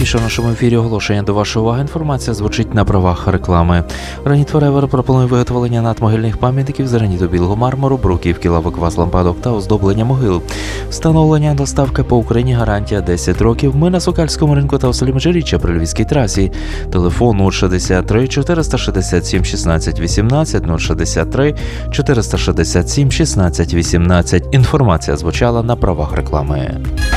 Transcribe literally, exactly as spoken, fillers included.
Найчастіше в нашому ефірі оголошення до вашої уваги інформація звучить на правах реклами. Граніт Форевер пропонує виготовлення надмогильних пам'ятників з граніту білого мармуру, бруківки, лавок, ваз, лампадок та оздоблення могил. Встановлення доставки по Україні, гарантія десять років. Ми на Сокальському ринку та у селі Межиріччя при Львівській трасі. Телефон нуль шістдесят три чотириста шістдесят сім шістнадцять вісімнадцять, нуль шістдесят три чотириста шістдесят сім шістнадцять вісімнадцять. Інформація звучала на правах реклами.